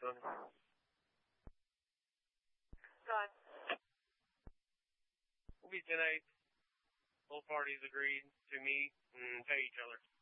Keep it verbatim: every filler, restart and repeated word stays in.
Sonny. Done. We'll be ten eight. Both parties agreed to meet and pay each other.